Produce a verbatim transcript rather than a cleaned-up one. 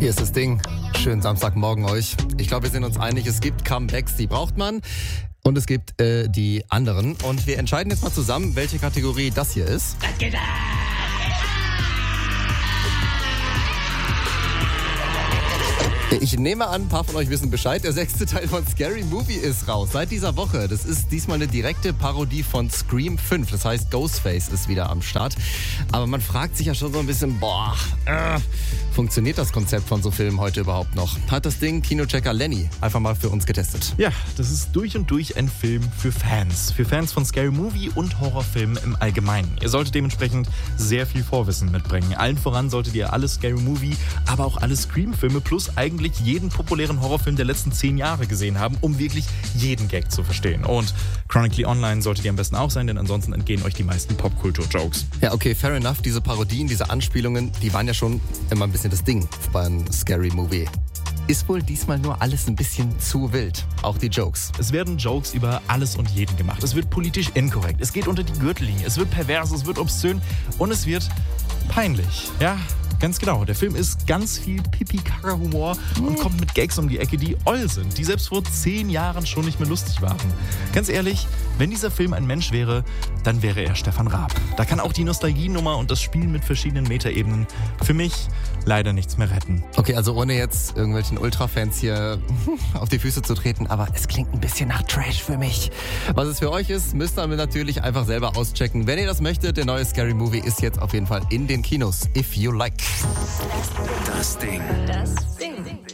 Hier ist das Ding. Schönen Samstagmorgen euch. Ich glaube, wir sind uns einig, es gibt Comebacks, die braucht man. Und es gibt äh, die anderen. Und wir entscheiden jetzt mal zusammen, welche Kategorie das hier ist. Das geht ab! Ich nehme an, ein paar von euch wissen Bescheid. Der sechste Teil von Scary Movie ist raus. Seit dieser Woche. Das ist diesmal eine direkte Parodie von Scream fünf. Das heißt, Ghostface ist wieder am Start. Aber man fragt sich ja schon so ein bisschen, boah, äh, funktioniert das Konzept von so Filmen heute überhaupt noch? Hat das Ding Kinochecker Lenny einfach mal für uns getestet. Ja, das ist durch und durch ein Film für Fans. Für Fans von Scary Movie und Horrorfilmen im Allgemeinen. Ihr solltet dementsprechend sehr viel Vorwissen mitbringen. Allen voran solltet ihr alle Scary Movie, aber auch alle Scream-Filme plus eigentlich jeden populären Horrorfilm der letzten zehn Jahre gesehen haben, um wirklich jeden Gag zu verstehen. Und Chronically Online solltet ihr am besten auch sein, denn ansonsten entgehen euch die meisten Popkultur-Jokes. Ja, okay, fair enough. Diese Parodien, diese Anspielungen, die waren ja schon immer ein bisschen das Ding beim Scary Movie. Ist wohl diesmal nur alles ein bisschen zu wild. Auch die Jokes. Es werden Jokes über alles und jeden gemacht. Es wird politisch inkorrekt. Es geht unter die Gürtellinie. Es wird pervers, es wird obszön und es wird peinlich. Ja, ganz genau. Der Film ist ganz viel Pipi-Kaka-Humor und kommt mit Gags um die Ecke, die oll sind, die selbst vor zehn Jahren schon nicht mehr lustig waren. Ganz ehrlich, wenn dieser Film ein Mensch wäre, dann wäre er Stefan Raab. Da kann auch die Nostalgienummer und das Spielen mit verschiedenen Metaebenen für mich leider nichts mehr retten. Okay, also ohne jetzt irgendwelchen Ultra-Fans hier auf die Füße zu treten, aber es klingt ein bisschen nach Trash für mich. Was es für euch ist, müsst ihr natürlich einfach selber auschecken. Wenn ihr das möchtet, der neue Scary Movie ist jetzt auf jeden Fall in den Kinos. If you like. Das Ding. Das Ding.